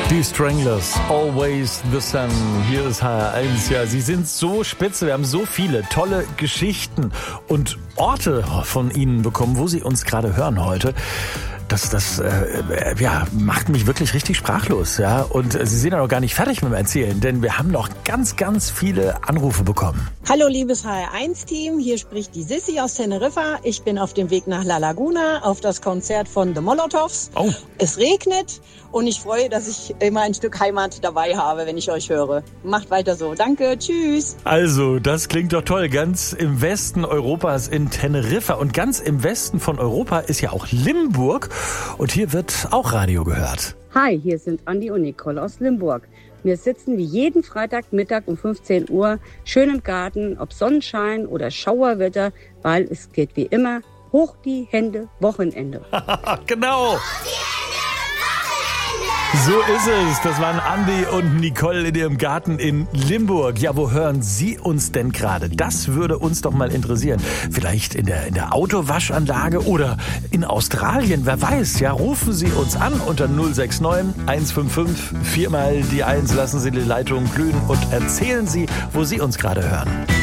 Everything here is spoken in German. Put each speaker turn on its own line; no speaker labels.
Die Stranglers, Always the Sun. Hier ist HR1. Ja, sie sind so spitze. Wir haben so viele tolle Geschichten und Orte von ihnen bekommen, wo sie uns gerade hören heute. Das macht mich wirklich richtig sprachlos. Ja? Und Sie sind ja noch gar nicht fertig mit dem Erzählen, denn wir haben noch ganz, ganz viele Anrufe bekommen.
Hallo liebes HR1-Team, hier spricht die Sissi aus Teneriffa. Ich bin auf dem Weg nach La Laguna auf das Konzert von The Molotovs.
Oh.
Es regnet und ich freue, dass ich immer ein Stück Heimat dabei habe, wenn ich euch höre. Macht weiter so. Danke, tschüss.
Also, das klingt doch toll. Ganz im Westen Europas in Teneriffa und ganz im Westen von Europa ist ja auch Limburg. Und hier wird auch Radio gehört.
Hi, hier sind Andi und Nicole aus Limburg. Wir sitzen wie jeden Freitagmittag um 15 Uhr schön im Garten, ob Sonnenschein oder Schauerwetter, weil es geht wie immer hoch die Hände, Wochenende.
Genau. So ist es. Das waren Andi und Nicole in ihrem Garten in Limburg. Ja, wo hören Sie uns denn gerade? Das würde uns doch mal interessieren. Vielleicht in der Autowaschanlage oder in Australien. Wer weiß, ja, rufen Sie uns an unter 069 155 4 mal die 1. Lassen Sie die Leitung glühen und erzählen Sie, wo Sie uns gerade hören.